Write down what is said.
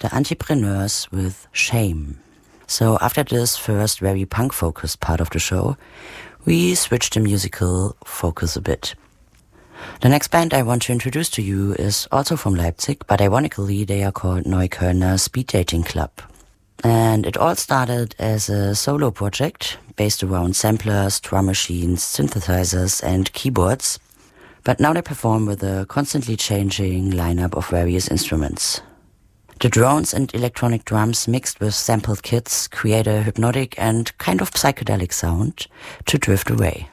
the Entrepreneurs with Shame. So after this first very punk-focused part of the show, we switched the musical focus a bit. The next band I want to introduce to you is also from Leipzig, but ironically they are called Neuköllner Speed Dating Club. And it all started as a solo project based around samplers, drum machines, synthesizers and keyboards. But now they perform with a constantly changing lineup of various instruments. The drones and electronic drums mixed with sampled kits create a hypnotic and kind of psychedelic sound to drift away.